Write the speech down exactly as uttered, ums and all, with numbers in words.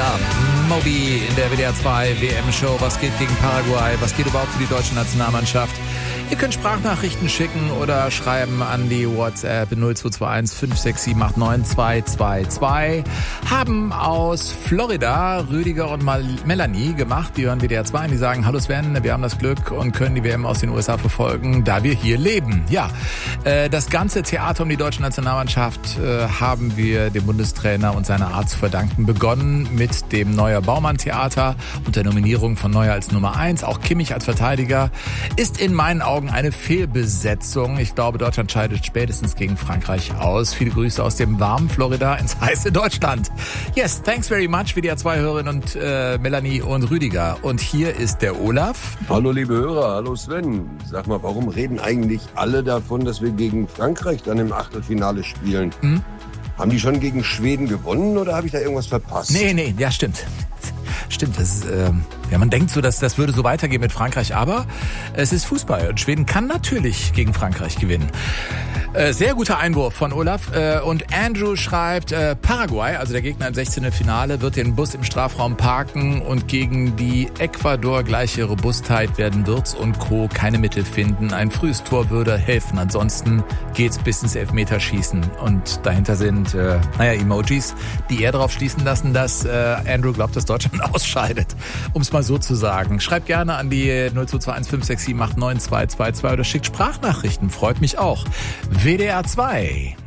Florida. Moby in der W D R zwei W M-Show. Was geht gegen Paraguay? Was geht überhaupt für die deutsche Nationalmannschaft? Ihr könnt Sprachnachrichten schicken oder schreiben an die WhatsApp null zwei zwei eins fünf sechs sieben acht neun zwei zwei zwei. Haben aus Florida Rüdiger und Mal- Melanie gemacht. Die hören W D R zwei. Die sagen, hallo Sven, wir haben das Glück und können die W M aus den U S A verfolgen, da wir hier leben. Ja, äh, das ganze Theater um die deutsche Nationalmannschaft äh, haben wir dem Bundestrainer und seiner Art zu verdanken. Begonnen mit dem Neuer Baumann Theater und der Nominierung von Neuer als Nummer eins. Auch Kimmich als Verteidiger ist in meinen Augen eine Fehlbesetzung. Ich glaube, Deutschland scheidet spätestens gegen Frankreich aus. Viele Grüße aus dem warmen Florida ins heiße Deutschland. Yes, thanks very much, W D R zwei Hörerinnen und äh, Melanie und Rüdiger. Und hier ist der Olaf. Hallo liebe Hörer, hallo Sven. Sag mal, warum reden eigentlich alle davon, dass wir gegen Frankreich dann im Achtelfinale spielen? Hm? Haben die schon gegen Schweden gewonnen oder habe ich da irgendwas verpasst? Nee, nee, ja stimmt. Stimmt, das ist, äh, ja, man denkt so, dass das würde so weitergehen mit Frankreich, aber es ist Fußball und Schweden kann natürlich gegen Frankreich gewinnen. Äh, sehr guter Einwurf von Olaf. Äh, und Andrew schreibt, äh, Paraguay, also der Gegner im sechzehnten Finale, wird den Bus im Strafraum parken und gegen die Ecuador gleiche Robustheit werden Wirtz und Co. keine Mittel finden. Ein frühes Tor würde helfen, ansonsten geht's bis ins Elfmeterschießen. Und dahinter sind, äh, naja, Emojis, die eher darauf schließen lassen, dass äh, Andrew glaubt, dass Deutschland ausscheidet. Um es mal so zu sagen. Schreibt gerne an die null zwei zwei eins fünf sechs sieben acht neun zwei zwei zwei oder schickt Sprachnachrichten. Freut mich auch. W D R zwei.